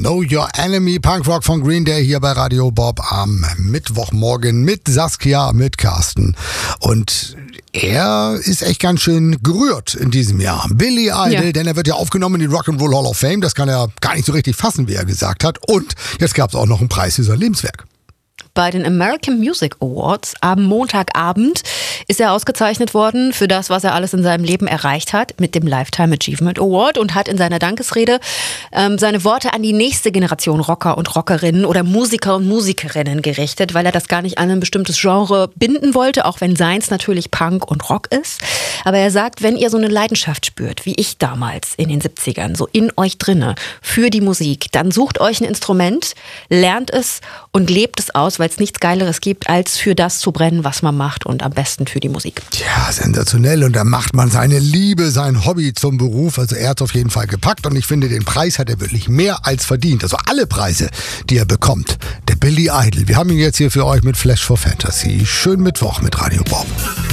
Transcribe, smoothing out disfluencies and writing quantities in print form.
Know Your Enemy, Punkrock von Green Day hier bei Radio Bob am Mittwochmorgen mit Saskia, mit Carsten. Und er ist echt ganz schön gerührt in diesem Jahr. Billy Idol, denn er wird ja aufgenommen in die Rock'n'Roll Hall of Fame. Das kann er gar nicht so richtig fassen, wie er gesagt hat. Und jetzt gab es auch noch einen Preis für sein Lebenswerk. Bei den American Music Awards am Montagabend ist er ausgezeichnet worden für das, was er alles in seinem Leben erreicht hat, mit dem Lifetime Achievement Award, und hat in seiner Dankesrede seine Worte an die nächste Generation Rocker und Rockerinnen oder Musiker und Musikerinnen gerichtet, weil er das gar nicht an ein bestimmtes Genre binden wollte, auch wenn seins natürlich Punk und Rock ist. Aber er sagt, wenn ihr so eine Leidenschaft spürt, wie ich damals in den 70ern, so in euch drinne, für die Musik, dann sucht euch ein Instrument, lernt es und lebt es aus, weil es nichts Geileres gibt, als für das zu brennen, was man macht, und am besten für die Musik. Ja, sensationell. Und da macht man seine Liebe, sein Hobby zum Beruf. Also er hat es auf jeden Fall gepackt, und ich finde, den Preis hat er wirklich mehr als verdient. Also alle Preise, die er bekommt. Der Billy Idol. Wir haben ihn jetzt hier für euch mit Flash for Fantasy. Schönen Mittwoch mit Radio Bob.